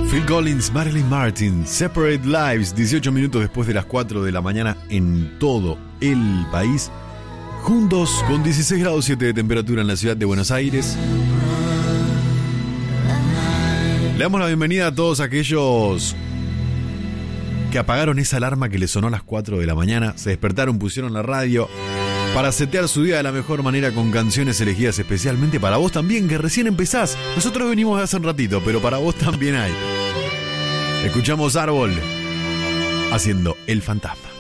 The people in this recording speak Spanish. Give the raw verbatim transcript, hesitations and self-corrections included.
Phil Collins, Marilyn Martin, Separate Lives, dieciocho minutos después de las cuatro de la mañana en todo el país. Juntos con dieciséis grados siete de temperatura en la ciudad de Buenos Aires. Le damos la bienvenida a todos aquellos que apagaron esa alarma que les sonó a las cuatro de la mañana, se despertaron, pusieron la radio para setear su día de la mejor manera con canciones elegidas especialmente para vos también, que recién empezás. Nosotros venimos de hace un ratito, pero para vos también hay. Escuchamos Árbol haciendo El Fantasma.